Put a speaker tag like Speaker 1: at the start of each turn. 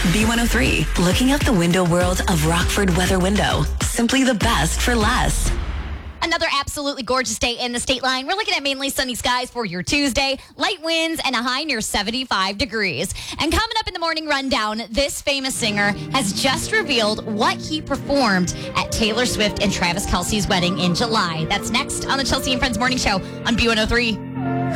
Speaker 1: B103, looking out the window world of Rockford Weather Window. Simply the best for less.
Speaker 2: Another absolutely gorgeous day in the state line. We're looking at mainly sunny skies for your Tuesday, light winds, and a high near 75 degrees. And coming up in the morning rundown, this famous singer has just revealed what he performed at Taylor Swift and Travis Kelce's wedding in July. That's next on the Chelsea and Friends Morning Show on B103.